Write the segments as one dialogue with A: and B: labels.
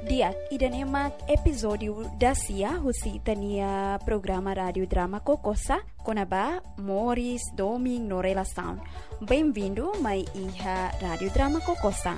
A: Dia idanemak episódio da Cia husitania programa Rádio Drama Kokosa konaba Morris Doming no relação. Bem-vindo mai iha Rádio Drama Kokosa.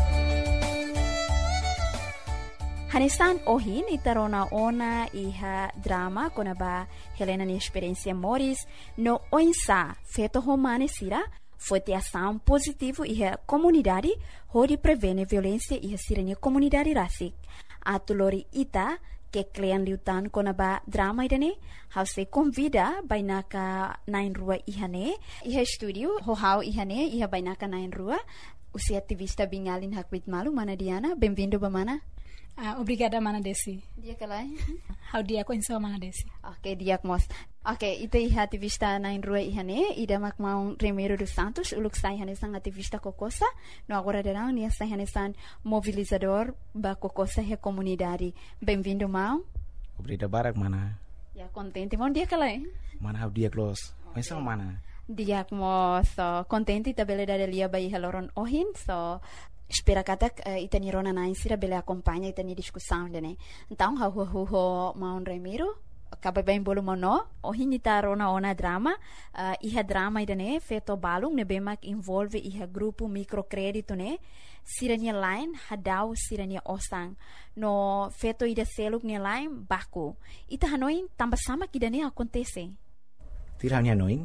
A: Hanesan ohin itarona ona iha drama konaba Helena ni experiência Morris no oinsa feto romane sira foi ação positivo e a comunidade onde prevene violência e a sirene comunidade rasik. A tulori ita que klean liutan konaba drama idane, how se convida bainaka nain rua ihane, iha studio ho ihane iha bainaka nain rua. Usi ativista bingalin hakwit malu mana Diana, bem-vindo bamana.
B: Obrigada mana Desi.
A: Dia kalai.
B: How dia ko insa mana Desi.
A: Okay, dia mos. Okay, ita iha ativista nain rua ihane, ida mak mau Remiro dos Santos, uluk sai hane sang ativista Kokosa, no agora derang nia sai hane san mobilizador ba Kokosa he comunidade. Bem-vindo mau.
C: Obrigado barak mana.
A: Ya contente mon dia kalai.
C: Mana how dia close. Pensa mana.
A: Dia mo so contente tabele da lia bai haloron ohin so espera katak itani rona nain sira bele acompanha itani discussão dene. Então ho mau Remiro acaba bem bolo mono ohin ita rona ona drama iha drama idane feto balung ne bemak involve iha grupo microcredito ne sirania line hadau sirania osang no feto ida seluk ne line baku ita hanoin tamba sama kidane acontece
C: tirania noin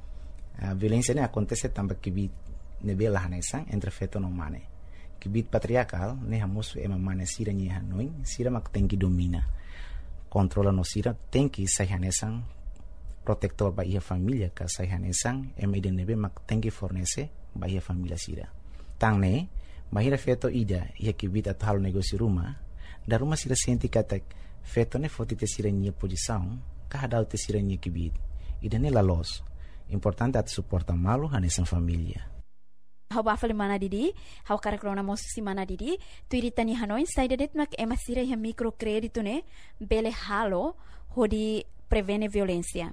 C: a violência ne acontece tamba kibit ne bela hanesang entre feto no mane kibit patriarcal ne hamus ema mane sirania hanoin sira mak tenki domina controla no sira tem que sai hanesan protector ba ia família ka sai hanesan e mede nebe mak tem que fornece ba ia família sira tang ne bahira feto ida ia kibita tal negócio rumah da rumah sira senti kata feto ne foti te sira nia posição ka hadau te sira nia kibit ida ne la los importante at suporta malu hanesan família.
A: Hau bafale mana didi, hau karakrona mosu si mana didi, tu iritani hanoin saida det mak ema sira iha microcredito ne bele halo hodi prevene violência.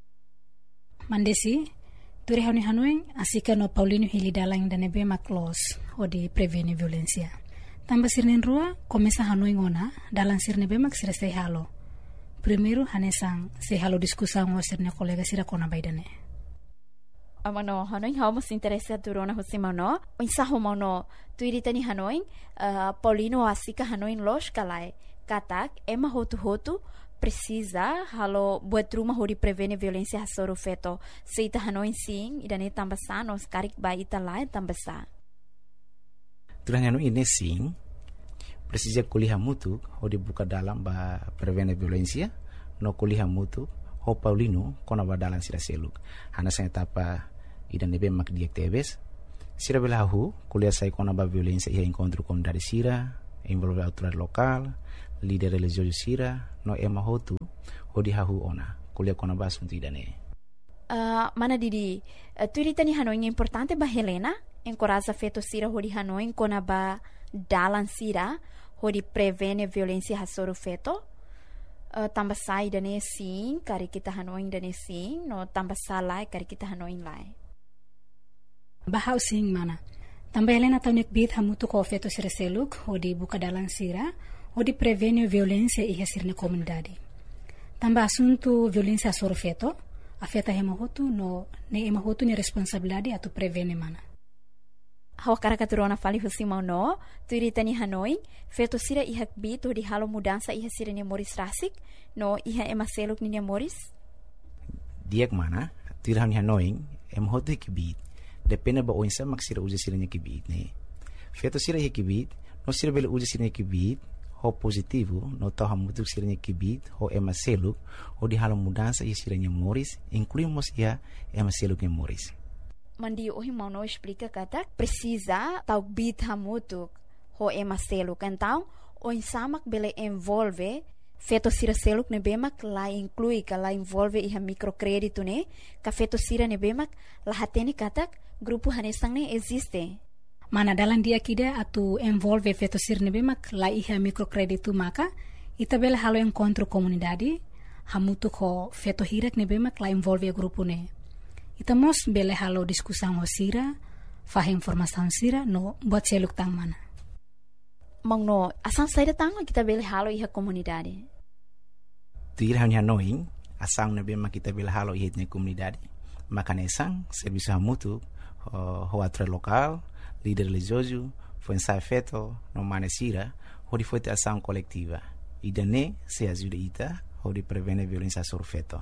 B: Mandesi, tu rehani hanoin asika no Paulino Hilidalang dan ebe mak los hodi prevene violência. Tamba sirnen rua komesa hanoin ona dalang sirne be mak sira se halo. Primeiro hanesang se halo diskusang o sirne kolega sira kona baidane.
A: Amano hanoin hau mas interessa turona hosimano insaho mano tu iritani hanoin Paulino asika hanoin los kalai katak ema hotu precisa halo buat rumah hori prevene violência hasoro feto seita hanoin sim idane tambasa nos karik ba ita lai tambasa
C: turanya no ini sim precisa kuliah mutu hori buka dalam ba prevene violência no kuliah mutu ho Paulino kona ba dalam sira seluk hana sa etapa idan nebe mak diaktebes sira belahu kuliah sai kona ba violência ia encontro com dari sira envolve autoridade local líder religioso sira no ema hotu hodi hahu ona kuliah kona ba assunto idane
A: mana didi tu iritani hanoin importante ba Helena encoraja feto sira hodi hanoin kona ba dalan sira hodi prevene violência hasoro feto tambah sai dane sim kari kita hanoin dane sim no tambah salai kari kita hanoin lai
B: bahau sing mana tambah Helena taunik bit hamutu ko feto sira seluk hodi buka dalang sira hodi prevene violência iha sirne comunidade tambah assunto violência soro feto afeta hemahotu no ne emahotu ni responsabilidade atu prevene mana
A: hawa karakaturona fali husimau no tu iritani hanoin feto sira iha bit hodi halo mudança iha sira ni Morris rasik no iha ema seluk ni Morris
C: diak mana tirhan hanoin emahotu kibit depende ba oinsa mak sira uja sira nya kibit ne feto sira iha kibit no sira bele uja sira nya kibit ho positivo no tau hamutu sira nya kibit ho ema seluk ho di halo mudança iha sira nya Morris incluímos iha ema seluk nya Morris
A: mandi ohi mau no explica kata precisa tau bit hamutu ho ema seluk então oinsa mak bele envolve feto sira seluk ne bemak la inclui ka la envolve iha microcredito ne ka feto sira ne bemak la hateni katak grupo hanesang ne existe
B: mana dalam dia kida atu envolve feto sira ne bemak la iha microcredito maka ita bela halo encontro comunidade hamutu ko feto hirak ne bemak la envolve grupo ne ita mos bele halo diskusang ho sira fahim informação sira no buat seluk tang mana
A: Mangno, asang saída tanga kita bele halo iha komunidade.
C: Tuir hanya noing, asang nabe kita bele halo iha na komunidade. Makanesang, serviço mútuo, hoatre local, líder religioso, foi ensaio feito, no manesira, onde foi ação coletiva. E daí se ajuda ita, onde prevene violência sobre feto.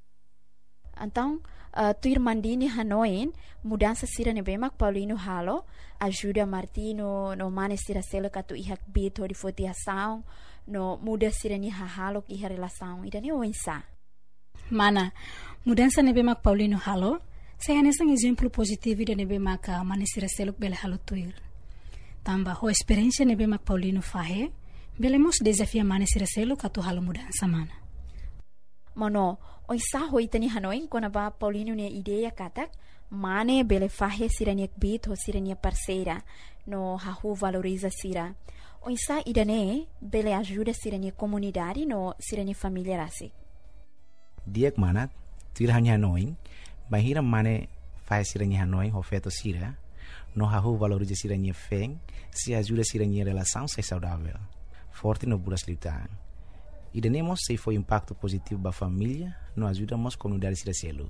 A: Então, tuir mandini hanoin, mudança sira nebemak Paulino halo, ajuda Martino no manesira sela katu ihak bit onde foi ação, no muda sira ni halo iha relação. E daí o ensa.
B: Mana, mudança nebemak Paulino halo, saya nesang exemplo positivo da nebemak manesira seluk bele halo tuir. Tamba ho experiência nebemak Paulino fahe, belemos desafia manesira seluk katu halo mudança mana.
A: Mano, o isa hoitani hanoin kona ba Paulino ne ideia katak mane bele fahe sirania bit ho sirania parceira no hahu valoriza sira. O isa idane bele ajuda sirania comunidade no sirania família rasi.
C: Diak manat tuir hanya hanoin bahira mane fahe sirania hanoin ho feto sira no hahu valoriza sirania feng se ajuda sirania relação se saudável. Forte no buras litan. E denemos se foi impacto positivo para a família, nós ajudamos a comunidade a ser.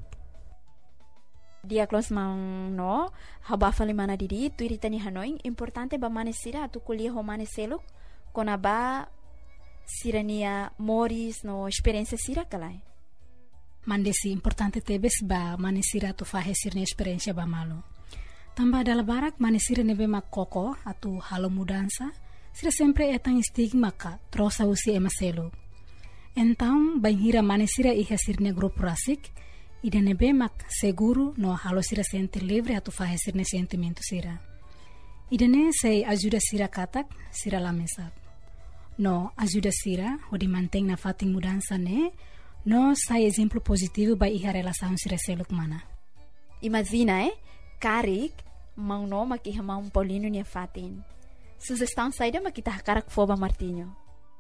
A: Dia close mang no, habafa limana diri, tu iritani hanoin, importante ba manesira tu kuliah ho maneseluk, kona ba sirania moris no experiência sira kalai.
B: Mandesi importante tebes ba manesira tu fahe sirne experiência ba malo. Tamba dala barak manesira nebe mak koko atu halo mudança, sira sempre etang stigma ka trosa usi emaselo. Então, banhira manesira iha sirne grupo rasik, ida nebe mak seguro no halo sira sente livre atu fahe sirne sentimento sira. Ida ne sei ajuda sira katak, sira lamesak. No ajuda sira, odi manteng na fating mudança ne, no sai exemplo positivo ba iha relação sira seluk mana.
A: Imagina, karik, mang no makiha mang Paulino niya fatin. Sugestão saída makita hakarak foba Martinho.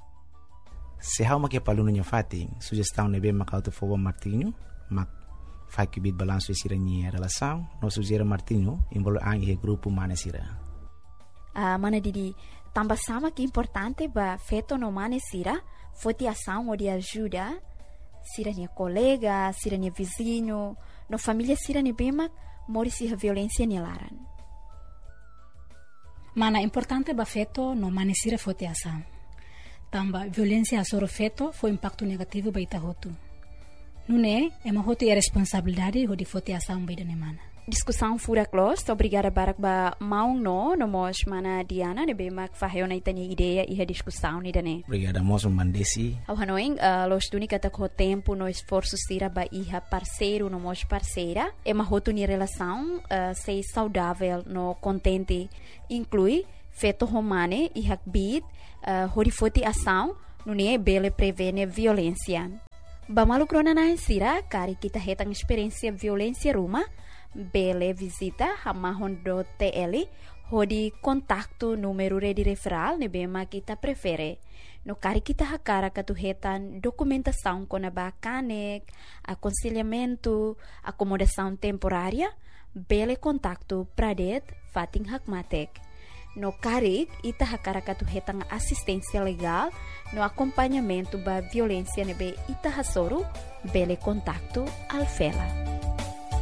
C: Se hau makia paluno nya fating, sugestão nebe makauto foba Martinho, mak fai bit balanço sirania relação, no sugere Martinho, embolo ang ihe grupo manesira.
A: Mana didi, tamba sama que importante ba feto no manesira, foti ação ou de ajuda, sirania colega, sirania vizinho, no família sirania bemak, morisi a violência nilaran.
B: Mana importante ba feto no manesira foti ação. Tamba violência a soro feto foi impacto negativo ba ita hotu. Nune, ema hotu é responsabilidade ho di foti ação ba ida nemana.
A: Discussão fura close, obrigada barak ba maung no mos mana Diana ne bemak faheo na itani ideia e a discussão ni dane.
C: Obrigada mos mandesi.
A: Ao hanoing, los tuni kata ko tempo no esforço sira ba iha parceiro no mos parceira, ema hotu ni relação sei saudável no contente inclui feto romane e hakbit horifoti ação nune bele prevene violência. Ba malu krona na sira kari kita hetang experiência violência ruma bele visita hamahon do TL hodi kontaktu número de referral ne bema kita prefere. No kari kita hakara katuhetan documentação com a bacanek, aconselhamento, acomodação temporária, bele kontaktu pradet fating hakmatek. No karik, ita hakara katuhetang assistência legal, no acompanhamento ba violência nebe ita hasoro, bele kontaktu alfela.